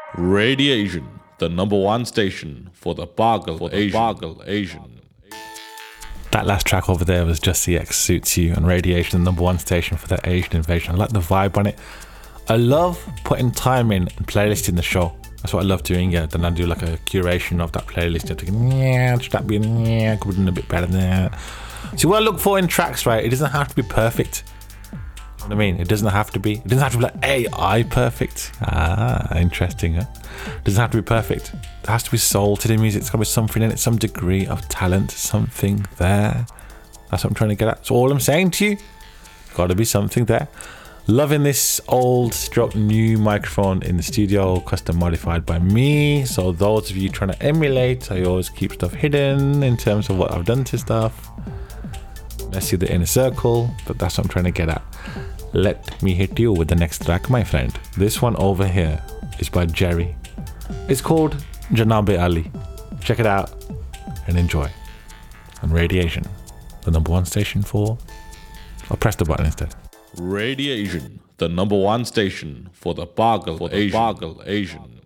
Radiation, the number one station for the Bargle Asian. That last track over there was Just the X Suits You on Radiation, the number one station for the Asian invasion. I like the vibe on it. I love putting time in and playlisting the show. That's what I love doing. Yeah, then I do like a curation of that playlist. I'm thinking, should that be could have done a bit better than that. See, what I look for in tracks, right? It doesn't have to be perfect. You know what I mean? It doesn't have to be. It doesn't have to be like AI perfect. Interesting, huh? It doesn't have to be perfect. There has to be soul to the music. It's got to be something in it, some degree of talent, something there. That's what I'm trying to get at. That's all I'm saying to you. Got to be something there. Loving this old stroke new microphone in the studio, custom modified by me. So those of you trying to emulate, I always keep stuff hidden in terms of what I've done to stuff. Let's see the inner circle, but that's what I'm trying to get at. Let me hit you with the next track, my friend. This one over here is by Jerry. It's called Janabe Ali. Check it out and enjoy. On Radiation, the number one station for... I'll press the button instead. Radiation, the number one station for the Bargle Asian.